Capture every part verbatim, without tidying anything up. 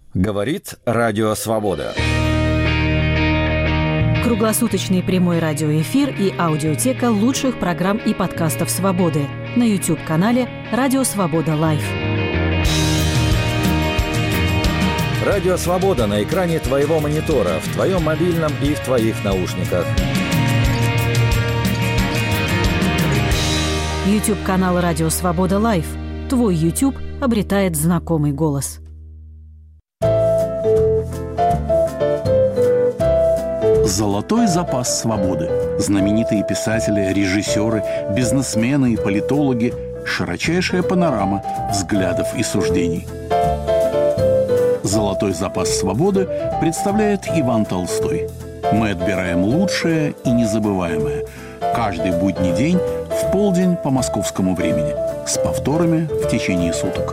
Говорит Радио Свобода. Круглосуточный прямой радиоэфир и аудиотека лучших программ и подкастов «Свободы» на YouTube-канале «Радио Свобода Лайв». Радио Свобода на экране твоего монитора, в твоем мобильном и в твоих наушниках. YouTube-канал «Радио Свобода Лайв». Твой YouTube обретает знакомый голос. Золотой запас свободы. Знаменитые писатели, режиссеры, бизнесмены и политологи. Широчайшая панорама взглядов и суждений. Золотой запас свободы представляет Иван Толстой. Мы отбираем лучшее и незабываемое. Каждый будний день в полдень по московскому времени. С повторами в течение суток.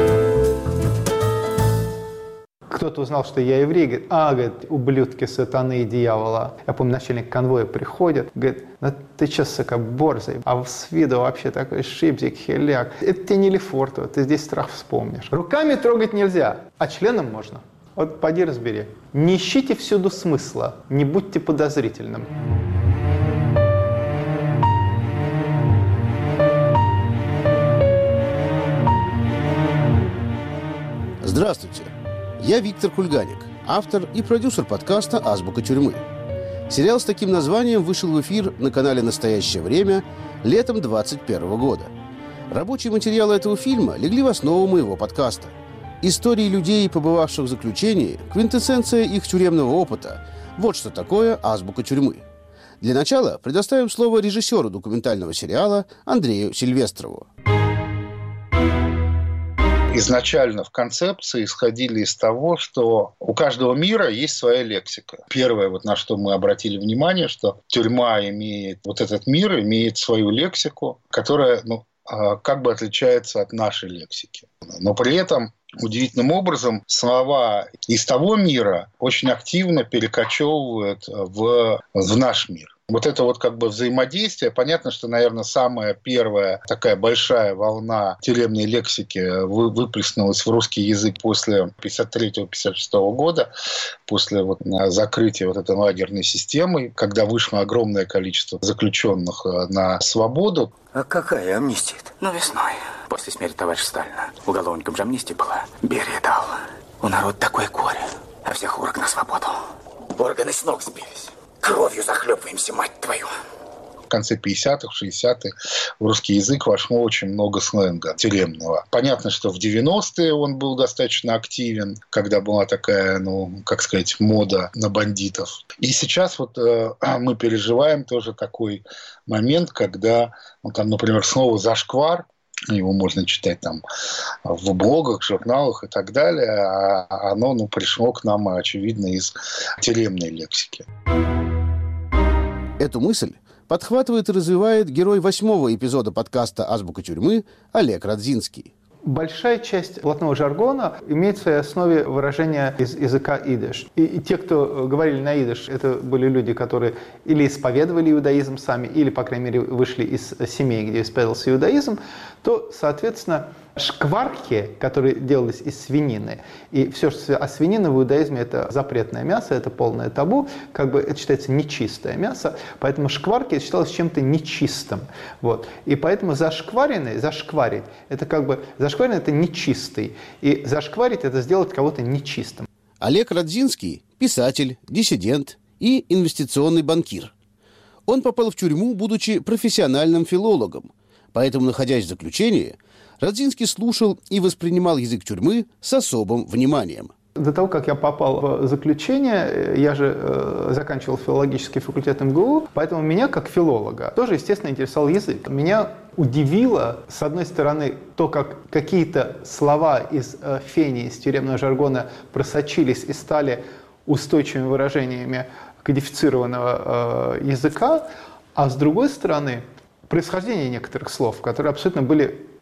Кто-то узнал, что я еврей, говорит, а, говорит, ублюдки сатаны и дьявола. Я помню, начальник конвоя приходит, говорит, ну ты че, сука, борзый, а с виду вообще такой шипзик, хиляк. Это тебе не Лефортово, ты здесь страх вспомнишь. Руками трогать нельзя, а членом можно. Вот поди разбери. Не ищите всюду смысла, не будьте подозрительным. Здравствуйте. Я Виктор Кульганик, автор и продюсер подкаста «Азбука тюрьмы». Сериал с таким названием вышел в эфир на канале «Настоящее время» летом двадцать первого года. Рабочие материалы этого фильма легли в основу моего подкаста. Истории людей, побывавших в заключении, квинтэссенция их тюремного опыта – вот что такое «Азбука тюрьмы». Для начала предоставим слово режиссеру документального сериала Андрею Сильвестрову. Изначально в концепции исходили из того, что у каждого мира есть своя лексика. Первое, вот на что мы обратили внимание, что тюрьма имеет, вот этот мир имеет свою лексику, которая ну, как бы отличается от нашей лексики. Но при этом удивительным образом слова из того мира очень активно перекочевывают в, в наш мир. Вот это вот как бы взаимодействие. Понятно, что, наверное, самая первая такая большая волна тюремной лексики выплеснулась в русский язык после пятьдесят третьего — пятьдесят шестого года, после вот закрытия вот этой лагерной системы, когда вышло огромное количество заключенных на свободу. А какая амнистия-то? Ну, весной, после смерти товарища Сталина. Уголовникам же амнистия была. Берия дал. У народа такое горе, а всех урок на свободу. Органы с ног сбились. Кровью захлебываемся, мать твою. В конце пятидесятых, шестидесятых в русский язык вошло очень много сленга тюремного. Понятно, что в девяностые он был достаточно активен, когда была такая, ну, как сказать, мода на бандитов. И сейчас вот э, мы переживаем тоже такой момент, когда, ну, там, например, слово «зашквар», его можно читать там в блогах, журналах и так далее, а оно ну, пришло к нам, очевидно, из тюремной лексики. Эту мысль подхватывает и развивает герой восьмого эпизода подкаста «Азбука тюрьмы» Олег Радзинский. Большая часть блатного жаргона имеет в своей основе выражение из языка идиш. И, и те, кто говорили на идиш, это были люди, которые или исповедовали иудаизм сами, или, по крайней мере, вышли из семей, где исповедовался иудаизм, то, соответственно, шкварки, которые делались из свинины, и все, что а свинина в иудаизме это запретное мясо, это полное табу, как бы это считается нечистое мясо, поэтому шкварки считалось чем-то нечистым. Вот. И поэтому зашкваренный, зашкварить, это как бы, зашкваренный это нечистый, и зашкварить это сделать кого-то нечистым. Олег Радзинский – писатель, диссидент и инвестиционный банкир. Он попал в тюрьму, будучи профессиональным филологом, поэтому, находясь в заключении, Радзинский слушал и воспринимал язык тюрьмы с особым вниманием. До того, как я попал в заключение, я же э, заканчивал филологический факультет эм гэ у, поэтому меня, как филолога, тоже, естественно, интересовал язык. Меня удивило, с одной стороны, то, как какие-то слова из э, фени, из тюремного жаргона просочились и стали устойчивыми выражениями кодифицированного э, языка, а с другой стороны, происхождение некоторых слов, которые абсолютно были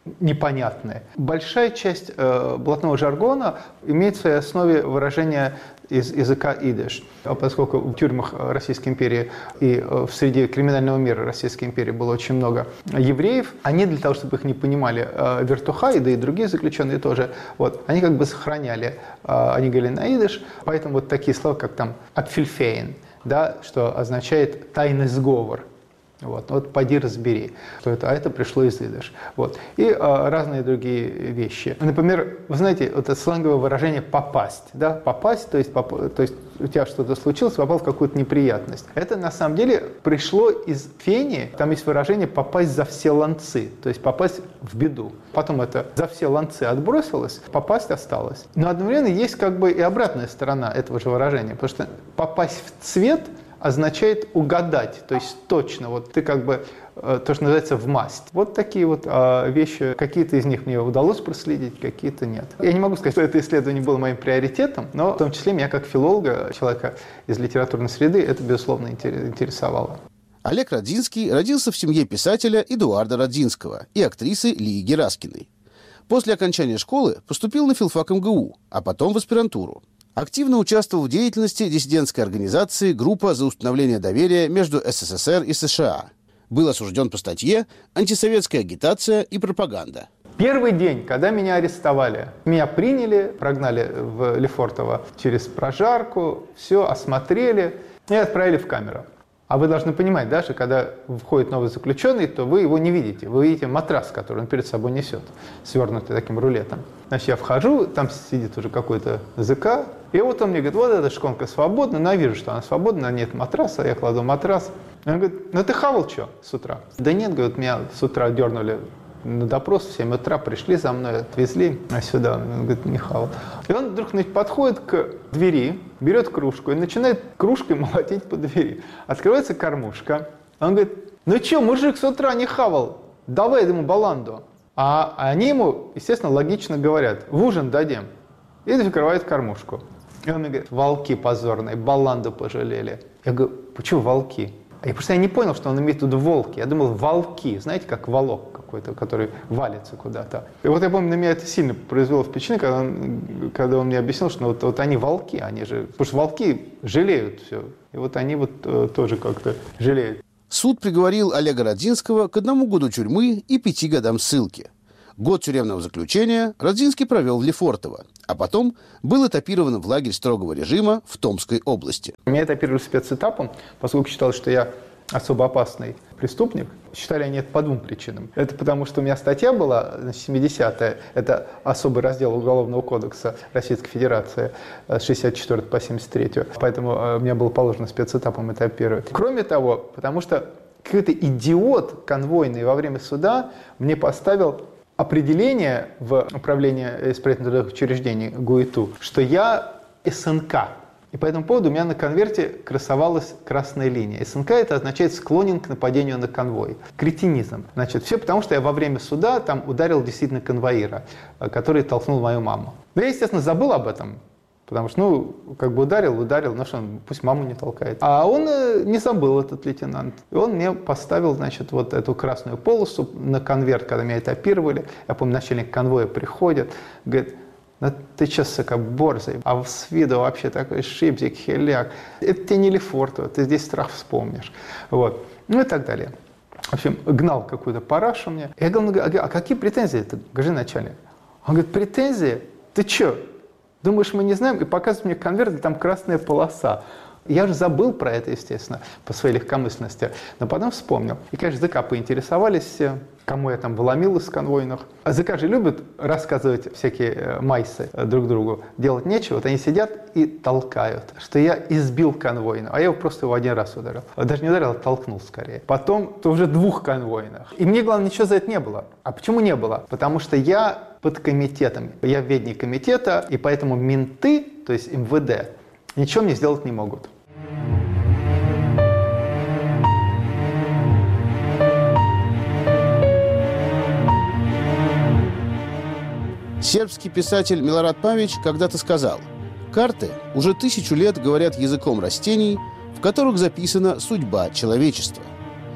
непонятные. Большая часть э, блатного жаргона имеет в своей основе выражение из языка идиш. Поскольку в тюрьмах Российской империи и в среде криминального мира Российской империи было очень много евреев, они для того, чтобы их не понимали вертухаи, да и другие заключенные тоже, вот, они как бы сохраняли, они говорили на идиш, поэтому вот такие слова, как там «апфельфейн», да, что означает «тайный сговор». Вот, вот поди разбери, что это, а это пришло из идиш. Вот. И а, разные другие вещи. Например, вы знаете, вот это сленговое выражение «попасть». Да? Попасть, то есть, поп, то есть у тебя что-то случилось, попал в какую-то неприятность. Это на самом деле пришло из фени, там есть выражение «попасть за все ланцы», то есть попасть в беду. Потом это «за все ланцы» отбросилось, попасть осталось. Но одновременно есть как бы и обратная сторона этого же выражения, потому что попасть в цвет означает угадать, то есть точно, вот ты как бы, то, что называется, в масть. Вот такие вот а, вещи, какие-то из них мне удалось проследить, какие-то нет. Я не могу сказать, что это исследование было моим приоритетом, но в том числе меня как филолога, человека из литературной среды, это, безусловно, интересовало. Олег Радзинский родился в семье писателя Эдуарда Радзинского и актрисы Лии Гераскиной. После окончания школы поступил на филфак эм гэ у, а потом в аспирантуру. Активно участвовал в деятельности диссидентской организации «Группа за установление доверия между эс эс эс эр и США». Был осужден по статье «Антисоветская агитация и пропаганда». Первый день, когда меня арестовали, меня приняли, прогнали в Лефортово через прожарку, все осмотрели и отправили в камеру. А вы должны понимать, даже когда входит новый заключенный, то вы его не видите. Вы видите матрас, который он перед собой несет, свернутый таким рулетом. Значит, я вхожу, там сидит уже какой-то ЗК, и вот он мне говорит, вот эта шконка свободна, но я вижу, что она свободна, нет матраса, я кладу матрас. Он говорит, ну ты хавал что с утра? Да нет, говорит, меня с утра дернули на допрос, в семь утра пришли за мной, отвезли сюда. Он говорит, не хавал. И он вдруг подходит к двери, берет кружку и начинает кружкой молотить по двери. Открывается кормушка. Он говорит, ну что, мужик с утра не хавал, давай ему баланду. А они ему, естественно, логично говорят, в ужин дадим. И закрывает кормушку. И он мне говорит, волки позорные, баланду пожалели. Я говорю, почему волки? И просто я не понял, что он имеет в виду волки. Я думал, волки, знаете, как волок какой-то, который валится куда-то. И вот я помню, на меня это сильно произвело впечатление, когда он, когда он мне объяснил, что вот, вот они волки, они же... Потому что волки жалеют все. И вот они вот э, тоже как-то жалеют. Суд приговорил Олега Радзинского к одному году тюрьмы и пяти годам ссылки. Год тюремного заключения Радзинский провел в Лефортово, а потом был этапирован в лагерь строгого режима в Томской области. Меня этапировали спецэтапом, поскольку считалось, что я особо опасный преступник. Считали они это по двум причинам. Это потому, что у меня статья была, значит, семидесятая, это особый раздел Уголовного кодекса Российской Федерации с шестьдесят четвёртого по семьдесят третий. Поэтому мне было положено спецэтапом этапировать. Кроме того, потому что какой-то идиот конвойный во время суда мне поставил определение в управлении исправительных учреждений ГУИТУ, что я эс эн ка. И по этому поводу у меня на конверте красовалась красная линия. эс эн ка это означает склонен к нападению на конвой. Кретинизм. Значит, все потому, что я во время суда там ударил действительно конвоира, который толкнул мою маму. Но я, естественно, забыл об этом. Потому что, ну, как бы ударил, ударил, ну что, пусть маму не толкает. А он э, не забыл, этот лейтенант. И он мне поставил, значит, вот эту красную полосу на конверт, когда меня этапировали. Я помню, начальник конвоя приходит, говорит, ну ты че, сука, борзый, а с виду вообще такой шипзик, хиляк. Это тебе не Лефортово, ты здесь страх вспомнишь. Вот. Ну и так далее. В общем, гнал какую-то парашу мне. Я говорю, а какие претензии ты, гражданин начальник? Он говорит, претензии? Ты че? Думаешь, мы не знаем? И показывает мне конверт, и там красная полоса. Я же забыл про это, естественно, по своей легкомысленности. Но потом вспомнил. И, конечно, ЗК поинтересовались все, кому я там вломил из конвойных. А ЗК же любят рассказывать всякие майсы друг другу. Делать нечего. Вот они сидят и толкают, что я избил конвойного. А я его просто его один раз ударил. Даже не ударил, а толкнул скорее. Потом то уже двух конвойных. И мне, главное, ничего за это не было. А почему не было? Потому что я под комитетом. Я в ведении комитета, и поэтому менты, то есть эм вэ дэ, ничего мне сделать не могут. Сербский писатель Милорад Павич когда-то сказал: «Карты уже тысячу лет говорят языком растений, в которых записана судьба человечества.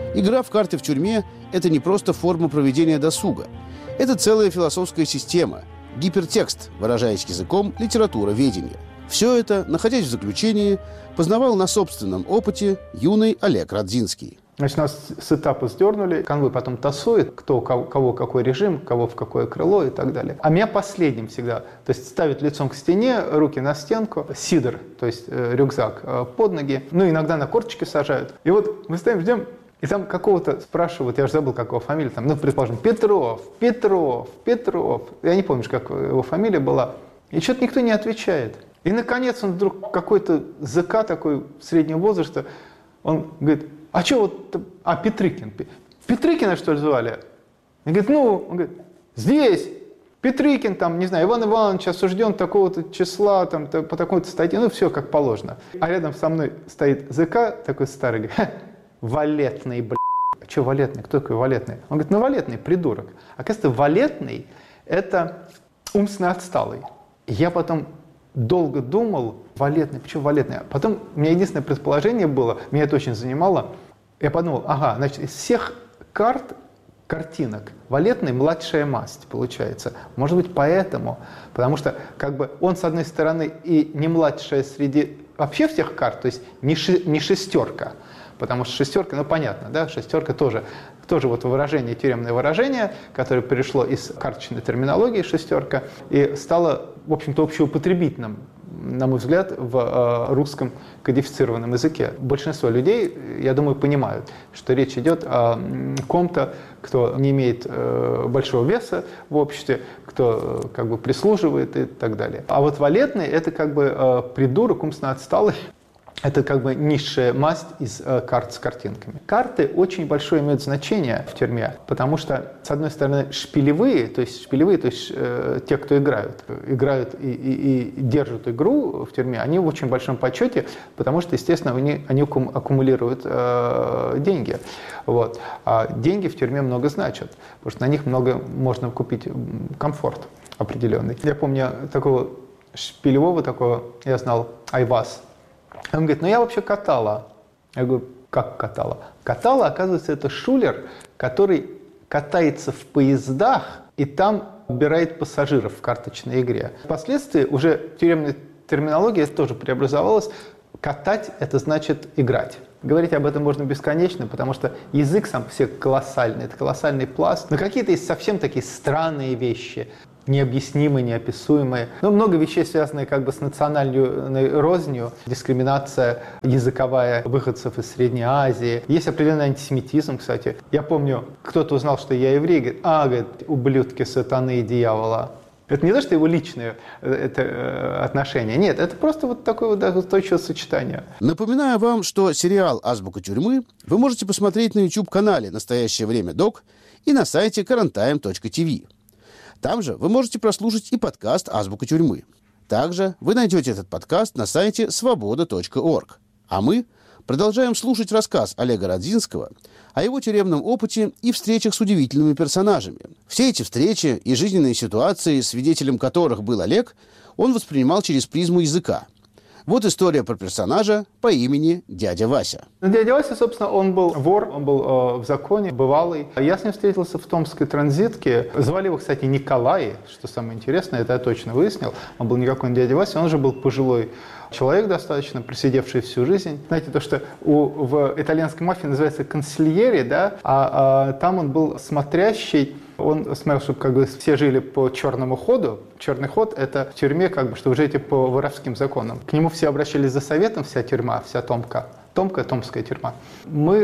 Игра в карты в тюрьме – это не просто форма проведения досуга. Это целая философская система, гипертекст, выражаясь языком литературоведения. Все это, находясь в заключении, познавал на собственном опыте юный Олег Радзинский. Значит, нас с этапа сдернули, конвой потом тасует, кто, кого, кого какой режим, кого в какое крыло и так далее. А меня последним всегда, то есть ставят лицом к стене, руки на стенку, сидр, то есть э, рюкзак э, под ноги, ну иногда на корточки сажают. И вот мы стоим, ждем, и там какого-то спрашивают, я уже забыл, как его фамилия, там, ну, предположим, Петров, Петров, Петров, я не помню, как его фамилия была, и что-то никто не отвечает. И, наконец, он вдруг какой-то ЗК такой среднего возраста, он говорит, а что вот, а Петрыкин, Петрыкина, что ли, звали? Он говорит, ну, он говорит, здесь Петрыкин, там, не знаю, Иван Иванович осужден такого-то числа, там, по такой-то статье, ну, все как положено. А рядом со мной стоит ЗК, такой старый, говорит, валетный, блядь. А что валетный? Кто такой валетный? Он говорит, ну, валетный, придурок. Оказывается, валетный – это умственно отсталый. И я потом долго думал, валетный, почему валетный? Потом у меня единственное предположение было, меня это очень занимало. Я подумал, ага, значит, из всех карт, картинок, валетный младшая масть получается. Может быть, поэтому. Потому что как бы он, с одной стороны, и не младшая среди вообще всех карт, то есть не, ши, не шестерка. Потому что шестерка, ну понятно, да, шестерка тоже, тоже вот выражение, тюремное выражение, которое перешло из карточной терминологии шестерка и стало, в общем-то, общеупотребительным, на мой взгляд, в э, русском кодифицированном языке. Большинство людей, я думаю, понимают, что речь идет о ком-то, кто не имеет э, большого веса в обществе, кто э, как бы прислуживает и так далее. А вот валетный – это как бы э, придурок, умственно отсталый. Это как бы низшая масть из э, карт с картинками. Карты очень большое имеют значение в тюрьме, потому что, с одной стороны, шпилевые, то есть шпилевые, то есть э, те, кто играют, играют и, и, и держат игру в тюрьме, они в очень большом почете, потому что, естественно, они, они аккумулируют э, деньги. Вот. А деньги в тюрьме много значат, потому что на них много можно купить комфорт определенный. Я помню такого шпилевого, такого, я знал, Айваз. Он говорит, ну я вообще катала. Я говорю, как катала? Катала, оказывается, это шулер, который катается в поездах и там убирает пассажиров в карточной игре. Впоследствии уже тюремная терминология тоже преобразовалась. Катать – это значит играть. Говорить об этом можно бесконечно, потому что язык сам по себе колоссальный, это колоссальный пласт. Но какие-то есть совсем такие странные вещи, необъяснимые, неописуемые. Но много вещей, связанные как бы с национальной рознью, дискриминация языковая выходцев из Средней Азии. Есть определенный антисемитизм, кстати. Я помню, кто-то узнал, что я еврей, говорит, а, говорит, ублюдки сатаны и дьявола. Это не то, что его личное это, э, отношение. Нет, это просто вот такое вот устойчивое сочетание. Напоминаю вам, что сериал «Азбука тюрьмы» вы можете посмотреть на YouTube-канале «Настоящее время док» и на сайте карантайм точка ти ви. Там же вы можете прослушать и подкаст «Азбука тюрьмы». Также вы найдете этот подкаст на сайте свобода точка орг. А мы продолжаем слушать рассказ Олега Радзинского о его тюремном опыте и встречах с удивительными персонажами. Все эти встречи и жизненные ситуации, свидетелем которых был Олег, он воспринимал через призму языка. Вот история про персонажа по имени дядя Вася. Дядя Вася, собственно, он был вор, он был э, в законе, бывалый. Я с ним встретился в Томской транзитке. Звали его, кстати, Николай, что самое интересное, это я точно выяснил. Он был никакой не дядя Вася, он же был пожилой человек достаточно, просидевший всю жизнь. Знаете, то, что у, в итальянской мафии называется консильери, да, а, а там он был смотрящий. Он смотрел, чтобы как бы все жили по черному ходу. Черный ход – это в тюрьме, как бы, что вы живете по воровским законам. К нему все обращались за советом, вся тюрьма, вся Томка. Томка, томская тюрьма. Мы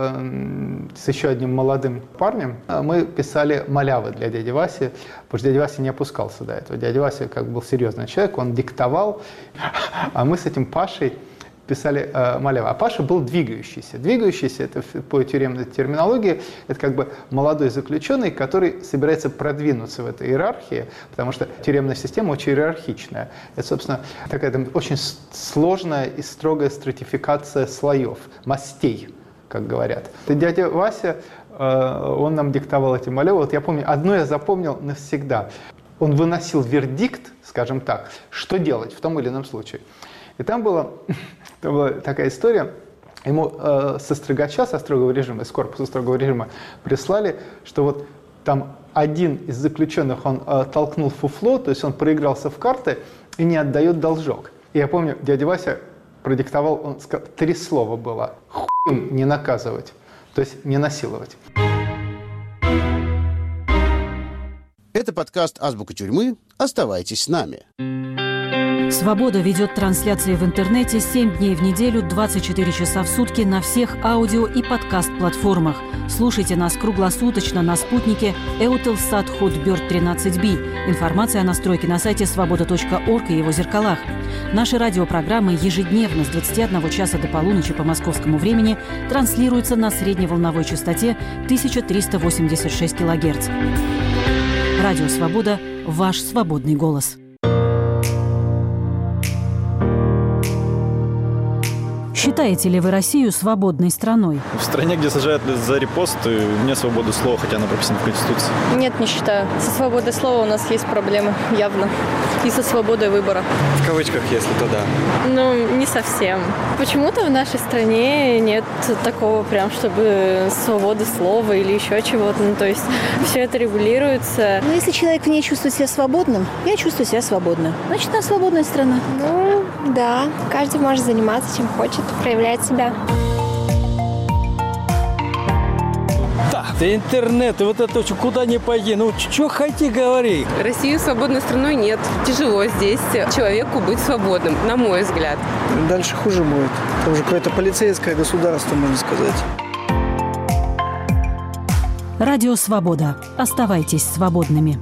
э, с еще одним молодым парнем, мы писали малявы для дяди Васи, потому что дядя Вася не опускался до этого. Дядя Вася как был серьезный человек, он диктовал, а мы с этим Пашей писали э, малявы. А Паша был двигающийся. Двигающийся, это по тюремной терминологии, это как бы молодой заключенный, который собирается продвинуться в этой иерархии, потому что тюремная система очень иерархичная. Это, собственно, такая там, очень сложная и строгая стратификация слоев, мастей, как говорят. И дядя Вася, э, он нам диктовал эти малявы. Вот я помню, одно я запомнил навсегда. Он выносил вердикт, скажем так, что делать в том или ином случае. И там была, там была такая история. Ему э, со строгача, со строгого режима, из корпуса строгого режима прислали, что вот там один из заключенных, он э, толкнул фуфло, то есть он проигрался в карты и не отдает должок. И я помню, дядя Вася продиктовал, он сказал, три слова было: хуй не наказывать, то есть не насиловать. Это подкаст «Азбука тюрьмы». Оставайтесь с нами. «Свобода» ведет трансляции в интернете семь дней в неделю, двадцать четыре часа в сутки на всех аудио и подкаст-платформах. Слушайте нас круглосуточно на спутнике Eutelsat Hotbird тринадцать би. Информация о настройке на сайте свобода точка орг и его зеркалах. Наши радиопрограммы ежедневно с двадцати одного часа до полуночи по московскому времени транслируются на средневолновой частоте тысяча триста восемьдесят шесть килогерц. Радио «Свобода» – ваш свободный голос. Считаете ли вы Россию свободной страной? В стране, где сажают за репосты, нет свободы слова, хотя она прописана в Конституции. Нет, не считаю. Со свободой слова у нас есть проблемы, явно. И со свободой выбора. В кавычках, если то да. Ну, не совсем. Почему-то в нашей стране нет такого прям, чтобы свободы слова или еще чего-то. Ну, то есть все это регулируется. Ну, если человек в ней чувствует себя свободным, я чувствую себя свободно. Значит, она свободная страна. Ну, да. Каждый может заниматься чем хочет, проявлять себя. Да, интернет, и вот это куда ни пойди, ну что хоти говори. Россию свободной страной нет. Тяжело здесь человеку быть свободным, на мой взгляд. Дальше хуже будет. Это уже какое-то полицейское государство, можно сказать. Радио «Свобода». Оставайтесь свободными.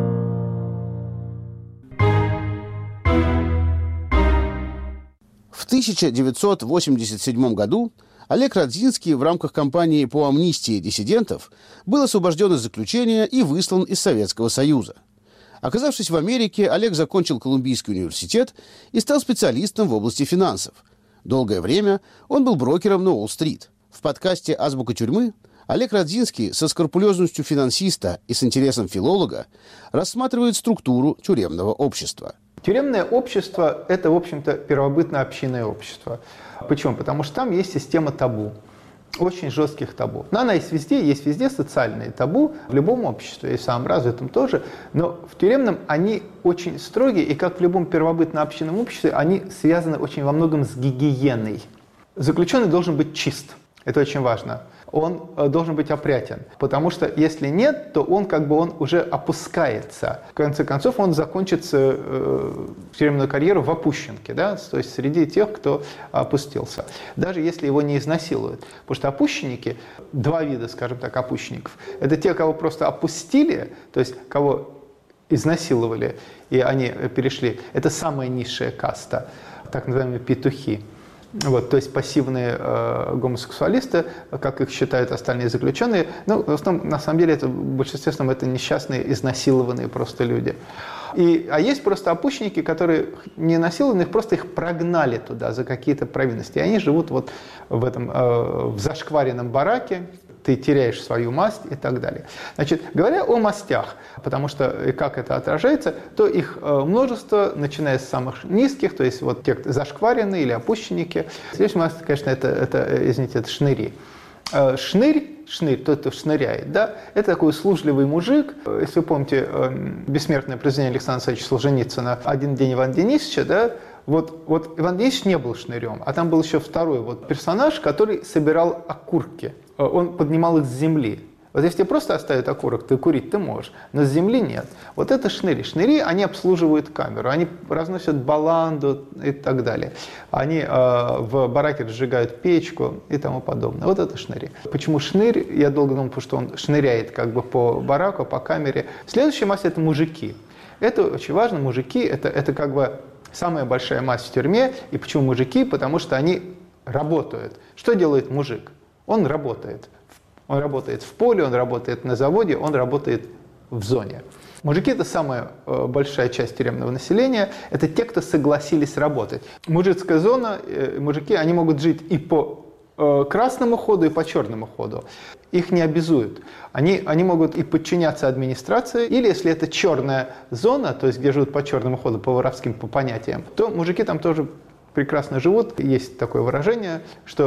В тысяча девятьсот восемьдесят седьмом году Олег Радзинский в рамках кампании по амнистии диссидентов был освобожден из заключения и выслан из Советского Союза. Оказавшись в Америке, Олег закончил Колумбийский университет и стал специалистом в области финансов. Долгое время он был брокером на Уолл-стрит. В подкасте «Азбука тюрьмы» Олег Радзинский со скрупулезностью финансиста и с интересом филолога рассматривает структуру тюремного общества. Тюремное общество – это, в общем-то, первобытно-общинное общество. Почему? Потому что там есть система табу, очень жестких табу. Но она есть везде, есть везде социальные табу, в любом обществе, и в самом развитом тоже. Но в тюремном они очень строгие, и как в любом первобытно-общинном обществе, они связаны очень во многом с гигиеной. Заключенный должен быть чист, это очень важно. Он должен быть опрятен, потому что если нет, то он как бы он уже опускается. В конце концов, он закончит э, тюремную карьеру в опущенке, да? То есть среди тех, кто опустился. Даже если его не изнасилуют. Потому что опущенники, два вида, скажем так, опущенников. Это те, кого просто опустили, то есть кого изнасиловали, и они перешли. Это самая низшая каста, так называемые петухи. Вот, то есть пассивные э, гомосексуалисты, как их считают остальные заключенные, ну, в основном, на самом деле, это, в большинстве своем это несчастные, изнасилованные просто люди. И, а есть просто опущенники, которые не насилованы, просто их прогнали туда за какие-то провинности. И они живут вот в этом, э, в зашкваренном бараке, ты теряешь свою масть и так далее. Значит, говоря о мастях, потому что и как это отражается, то их множество, начиная с самых низких, то есть вот те, кто зашкваренные или опущенники. Здесь масть, конечно, это, это, извините, это шныри. Шнырь, шнырь, тот, кто шныряет, да, это такой услужливый мужик. Если вы помните бессмертное произведение Александра Александровича Солженицына «Один день Ивана Денисовича», да, Вот, вот Иван Денисович не был шнырем, а там был еще второй вот персонаж, который собирал окурки. Он поднимал их с земли. Вот если тебе просто оставят окурок, ты курить ты можешь, но с земли нет. Вот это шныри. Шныри, они обслуживают камеру, они разносят баланду и так далее. Они э, в бараке разжигают печку и тому подобное. Вот это шныри. Почему шнырь? Я долго думал, потому что он шныряет как бы по бараку, по камере. Следующая масса – это мужики. Это очень важно. Мужики – это, это как бы самая большая масса в тюрьме. И почему мужики? Потому что они работают. Что делает мужик? Он работает. Он работает в поле, он работает на заводе, он работает в зоне. Мужики – это самая э, большая часть тюремного населения. Это те, кто согласились работать. Мужицкая зона, э, мужики, они могут жить и по э, красному ходу, и по черному ходу. Их не обязуют. Они, они могут и подчиняться администрации, или если это черная зона, то есть где живут по черному ходу, по воровским по понятиям, то мужики там тоже прекрасно живут. Есть такое выражение, что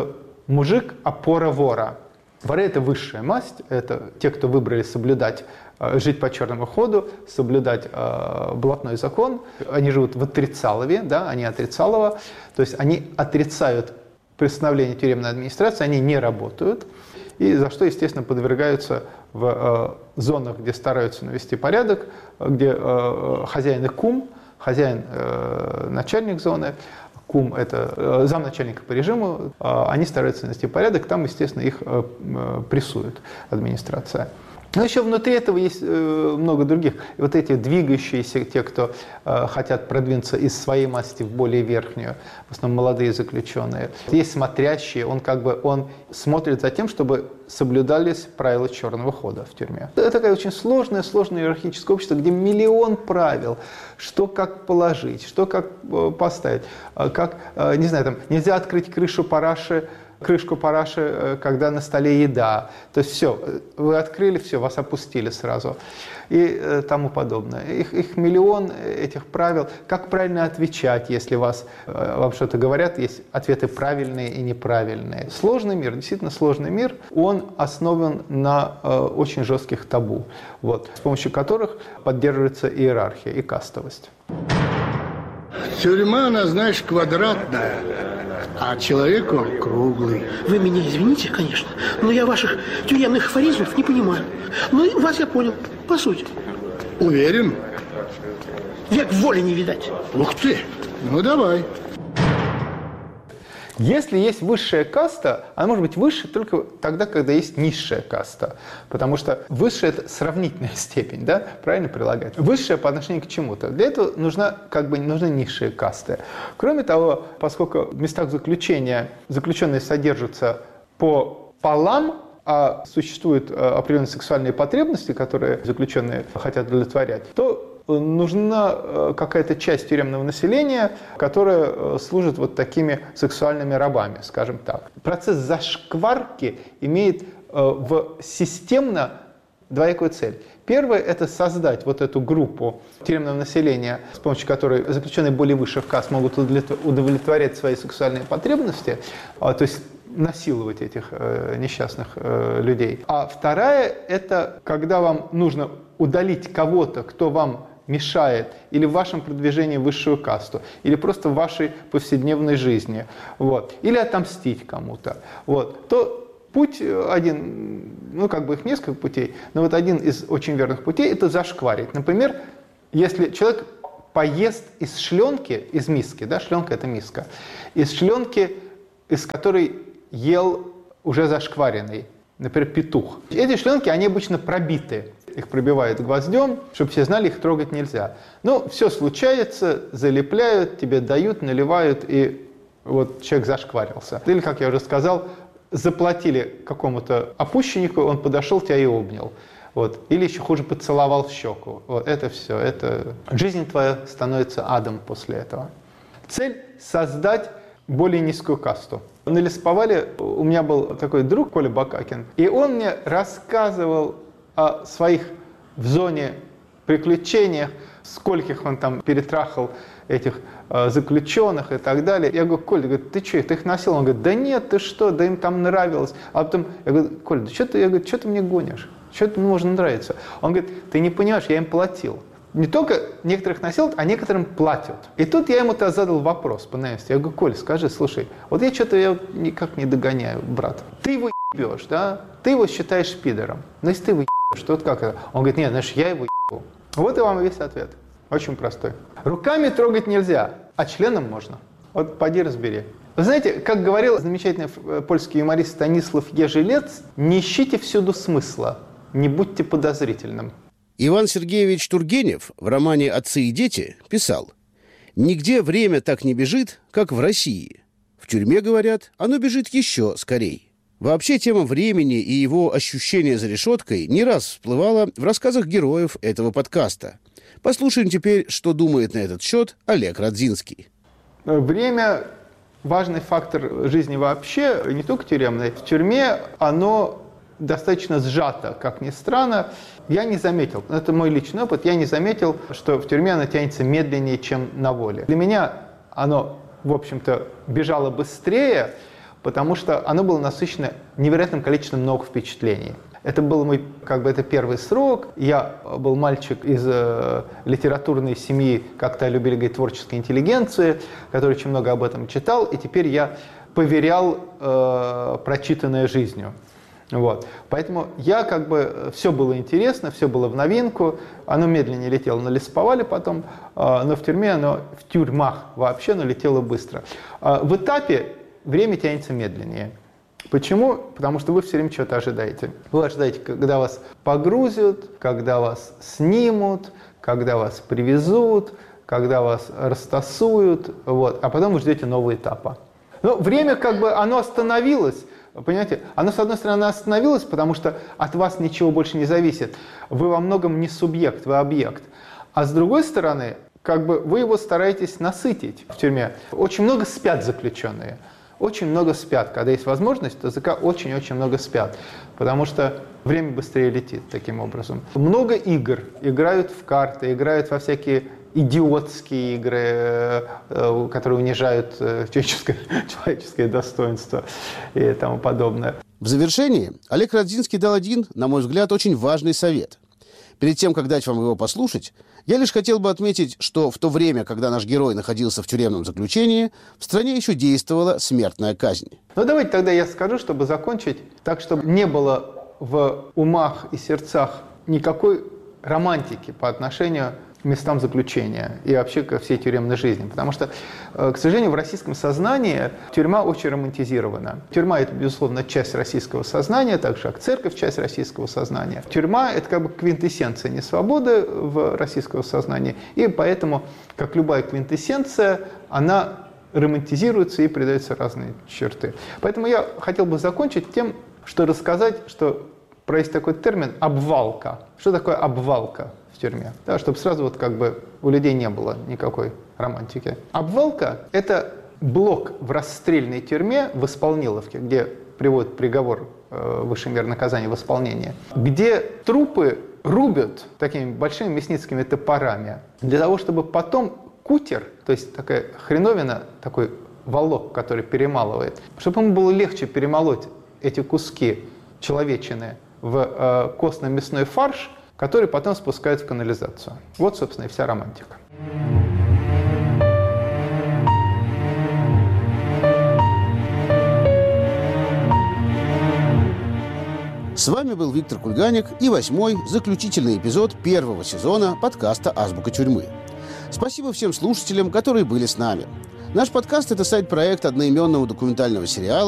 мужик – опора вора. Воры – это высшая масть, это те, кто выбрали соблюдать, жить по черному ходу, соблюдать э, блатной закон. Они живут в отрицалове, да, они отрицалово, то есть они отрицают постановление тюремной администрации, они не работают, и за что, естественно, подвергаются в э, зонах, где стараются навести порядок, где э, хозяин и кум, хозяин э, начальник зоны, кум – это э, замначальника по режиму, э, они стараются навести порядок, там, естественно, их э, э, прессует администрация. Но еще внутри этого есть э, много других. И вот эти двигающиеся, те, кто э, хотят продвинуться из своей масти в более верхнюю, в основном молодые заключенные. Есть смотрящие, он как бы он смотрит за тем, чтобы соблюдались правила черного хода в тюрьме. Это такое очень сложное, сложное иерархическое общество, где миллион правил, что как положить, что как э, поставить, э, как, э, не знаю, там, нельзя открыть крышу параши, крышку параши, когда на столе еда. То есть все, вы открыли, все, вас опустили сразу. И э, тому подобное. Их, их миллион, этих правил. Как правильно отвечать, если вас, э, вам что-то говорят, есть ответы правильные и неправильные. Сложный мир, действительно сложный мир, он основан на э, очень жестких табу, вот, с помощью которых поддерживается иерархия и кастовость. Тюрьма, она, знаешь, квадратная, а человек он круглый. Вы меня извините, конечно, но я ваших тюремных афоризмов не понимаю. Ну и вас я понял, по сути. Уверен? Век воли не видать. Ух ты, ну давай. Если есть высшая каста, она может быть выше только тогда, когда есть низшая каста. Потому что высшая – это сравнительная степень, да? Правильно прилагать? Высшая по отношению к чему-то. Для этого нужна, как бы, нужны низшие касты. Кроме того, поскольку в местах заключения заключенные содержатся по полам, а существуют определенные сексуальные потребности, которые заключенные хотят удовлетворять, то нужна какая-то часть тюремного населения, которая служит вот такими сексуальными рабами, скажем так. Процесс зашкварки имеет в системно двоякую цель. Первое – это создать вот эту группу тюремного населения, с помощью которой заключенные более высших каст могут удовлетворять свои сексуальные потребности, то есть насиловать этих э, несчастных э, людей. А вторая – это когда вам нужно удалить кого-то, кто вам мешает или в вашем продвижении в высшую касту, или просто в вашей повседневной жизни, вот, или отомстить кому-то, вот, то путь один, ну как бы их несколько путей, но вот один из очень верных путей – это зашкварить. Например, если человек поест из шленки, из миски, да, шленка – это миска, из шленки, из которой ел уже зашкваренный, например, петух. Эти шленки, они обычно пробиты. Их пробивают гвоздем, чтобы все знали, их трогать нельзя. Но все случается, залепляют, тебе дают, наливают, и вот человек зашкварился. Или, как я уже сказал, заплатили какому-то опущеннику, он подошел, тебя и обнял. Вот. Или еще хуже, поцеловал в щеку. Вот это все. Это... Жизнь твоя становится адом после этого. Цель – создать более низкую касту. На лесоповале у меня был такой друг, Коля Бакакин, и он мне рассказывал о своих в зоне приключениях, скольких он там перетрахал этих э, заключенных и так далее. Я говорю: Коля, говорит, ты что, ты их носил? Он говорит: да нет, ты что, да им там нравилось. А потом я говорю: Коля, да что ты, я говорю, что ты мне гонишь? Что ты можно нравиться? Он говорит: ты не понимаешь, я им платил. Не только некоторых носил, а некоторым платят. И тут я ему-то задал вопрос по наивности. Я говорю: Коль, скажи, слушай, вот я что-то я никак не догоняю, брат. Ты его ебешь, да? Ты его считаешь пидором. Но если ты его ебешь, то вот как это? Он говорит: нет, знаешь, я его ебу. Вот и вам весь ответ. Очень простой. Руками трогать нельзя, а членом можно. Вот поди разбери. Вы знаете, как говорил замечательный польский юморист Станислав Ежелец, не ищите всюду смысла, не будьте подозрительным. Иван Сергеевич Тургенев в романе «Отцы и дети» писал: «Нигде время так не бежит, как в России. В тюрьме, говорят, оно бежит еще скорей». Вообще, тема времени и его ощущения за решеткой не раз всплывала в рассказах героев этого подкаста. Послушаем теперь, что думает на этот счет Олег Радзинский. Время – важный фактор жизни вообще, не только тюремной. В тюрьме оно достаточно сжато, как ни странно. Я не заметил, это мой личный опыт, я не заметил, что в тюрьме оно тянется медленнее, чем на воле. Для меня оно, в общем-то, бежало быстрее, потому что оно было насыщено невероятным количеством новых впечатлений. Это был мой, как бы, это первый срок. Я был мальчик из э, литературной семьи, как-то любили говорить, творческой интеллигенции, который очень много об этом читал, и теперь я поверял э, прочитанное жизнью. Вот. Поэтому я, как бы, все было интересно, все было в новинку. Оно медленнее летело на лесоповале потом, э, но в тюрьме оно, в тюрьмах вообще оно летело быстро. Э, в этапе время тянется медленнее. Почему? Потому что вы все время чего-то ожидаете. Вы ожидаете, когда вас погрузят, когда вас снимут, когда вас привезут, когда вас растасуют, вот, а потом вы ждете нового этапа. Но время, как бы, оно остановилось, понимаете? Оно, с одной стороны, остановилось, потому что от вас ничего больше не зависит. Вы во многом не субъект, вы объект. А с другой стороны, как бы, вы его стараетесь насытить в тюрьме. Очень много спят заключенные. Очень много спят. Когда есть возможность, то языка очень-очень много спят, потому что время быстрее летит таким образом. Много игр. Играют в карты, играют во всякие идиотские игры, которые унижают человеческое, человеческое достоинство и тому подобное. В завершении Олег Радзинский дал один, на мой взгляд, очень важный совет. Перед тем, как дать вам его послушать, я лишь хотел бы отметить, что в то время, когда наш герой находился в тюремном заключении, в стране еще действовала смертная казнь. Ну, давайте тогда я скажу, чтобы закончить, так, чтобы не было в умах и сердцах никакой романтики по отношению к местам заключения и вообще ко всей тюремной жизни. Потому что, к сожалению, в российском сознании тюрьма очень романтизирована. Тюрьма – это, безусловно, часть российского сознания, так же, как церковь – часть российского сознания. Тюрьма – это как бы квинтэссенция несвободы в российского сознания, и поэтому, как любая квинтэссенция, она романтизируется и придаются разные черты. Поэтому я хотел бы закончить тем, что рассказать, что про есть такой термин «обвалка». Что такое обвалка в тюрьме? Да, чтобы сразу вот как бы у людей не было никакой романтики. Обвалка – это блок в расстрельной тюрьме в Исполниловке, где приводят приговор э, высшей меры наказания в исполнение, где трупы рубят такими большими мясницкими топорами для того, чтобы потом кутер, то есть такая хреновина, такой волок, который перемалывает, чтобы ему было легче перемолоть эти куски человечины в э, костно-мясной фарш, который потом спускают в канализацию. Вот, собственно, и вся романтика. С вами был Виктор Кульганик и восьмой, заключительный эпизод первого сезона подкаста «Азбука тюрьмы». Спасибо всем слушателям, которые были с нами. Наш подкаст – это сайт-проект одноименного документального сериала